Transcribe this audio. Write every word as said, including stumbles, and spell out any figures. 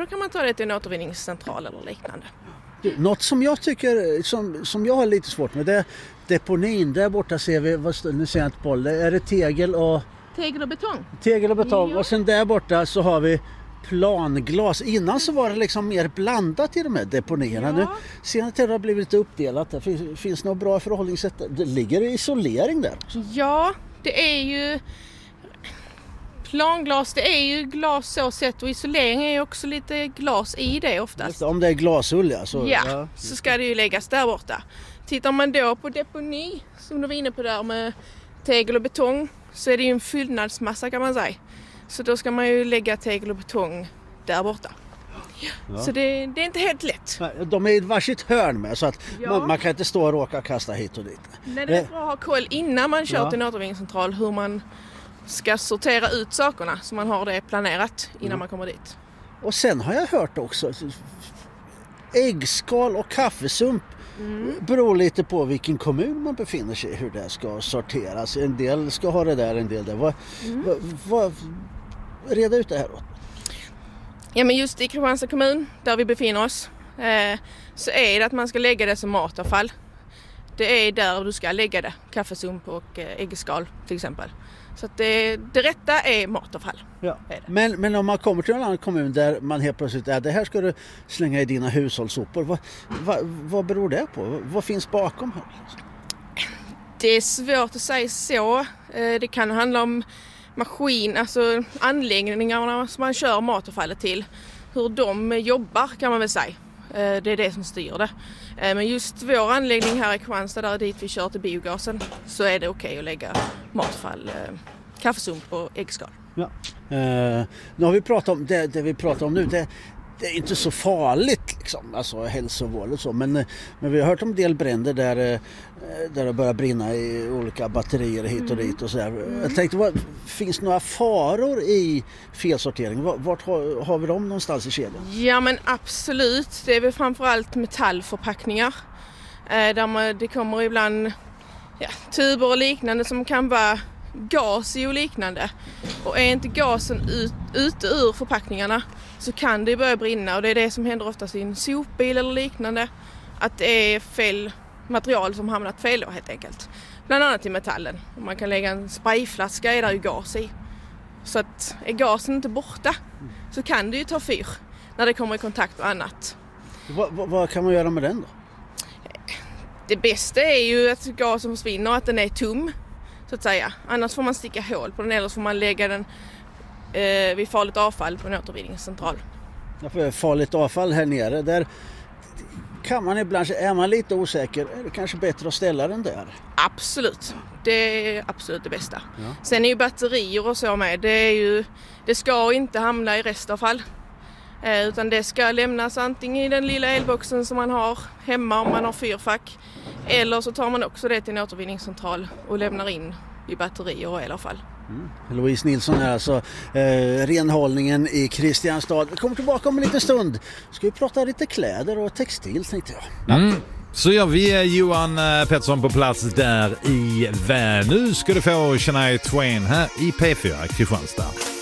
då kan man ta det till en återvinningscentral eller liknande. Något som jag tycker, som, som jag har lite svårt med, det är deponin. Där borta ser vi, vad står, nu ser jag inte på det, är det tegel och... Tegel och betong. Tegel och betong. Ja. Och sen där borta så har vi planglas. Innan så var det liksom mer blandat i de här deponierna. Ja. Nu ser jag att det har blivit lite uppdelat. Det finns, finns något bra förhållningssätt. Det ligger isolering där. Ja, det är ju... Planglas, det är ju glas så sett och isolering är ju också lite glas i det oftast. Om det är glasull, ja. Så, ja, ja. så ska det ju läggas där borta. Tittar man då på deponi, som du var inne på där med tegel och betong, så är det ju en fyllnadsmassa kan man säga. Så då ska man ju lägga tegel och betong där borta. Ja. Så det, det är inte helt lätt. De är i varsitt hörn med så att ja. man, man kan inte stå och råka kasta hit och dit. Nej, det är bra att ha koll innan man kör ja. till en återvinningscentral hur man ska sortera ut sakerna så man har det planerat innan mm. man kommer dit. Och sen har jag hört också äggskal och kaffesump mm. beror lite på vilken kommun man befinner sig i hur det ska sorteras. En del ska ha det där, en del där. Vad, mm. vad, vad, reda ut det här då. Ja, men just i Kristianstad kommun där vi befinner oss eh, så är det att man ska lägga det som matavfall. Det är där du ska lägga det, kaffesump och eh, äggskal till exempel. Så att det, det rätta är matavfall. Ja. Är det. Men, men om man kommer till en annan kommun där man helt plötsligt är det här ska du slänga i dina hushållssopor. Vad, vad, vad beror det på? Vad finns bakom här? Det är svårt att säga så. Det kan handla om maskin, alltså anläggningarna som man kör matavfallet till. Hur de jobbar kan man väl säga. Det är det som styr det. Men just vår anläggning här i Kristianstad där dit vi kör till biogasen så är det okej att lägga matavfall, kaffesump och äggskal. Ja. Uh, nu har vi pratat om det, det vi pratar om nu. Det, det är inte så farligt liksom, alltså hälsovård och så. Men, men vi har hört om del bränder där, där det börjar brinna i olika batterier hit och dit och så där. Mm. Jag tänkte, vad, finns det några faror i felsortering? Vart har, har vi dem någonstans i kedjan? Ja men absolut. Det är väl framförallt metallförpackningar. Där man, det kommer ibland ja, tuber och liknande som kan vara gas i och liknande. Och är inte gasen ut, ute ur förpackningarna så kan det börja brinna. Och det är det som händer oftast i en sopbil eller liknande. Att det är fel material som hamnat fel då helt enkelt. Bland annat i metallen. Man kan lägga en sprayflaska är där ju gas i. Så att är gasen inte borta så kan det ju ta fyr när det kommer i kontakt med annat. Vad, vad, vad kan man göra med den då? Det bästa är ju att gasen försvinner och att den är tom. Så att säga. Annars får man sticka hål på den eller så får man lägga den eh, vid farligt avfall på en återvinningscentral. Ja, för farligt avfall här nere, där kan man ibland, är man lite osäker, är det kanske bättre att ställa den där? Absolut, det är absolut det bästa. Ja. Sen är ju batterier och så med, det, är ju, det ska inte hamna i restavfall. Eh, utan det ska lämnas antingen i den lilla elboxen som man har hemma om man har fyrfack. Eller så tar man också det till en återvinningscentral och lämnar in i batterier och elavfall. Mm. Louise Nilsson är alltså eh, renhållningen i Kristianstad. Vi kommer tillbaka om en liten stund. Ska vi prata lite kläder och textil tänkte jag. Mm. Så gör vi Johan Pettersson på plats där i Vänus. Ska du få Shania Twain här i P fyra Kristianstad.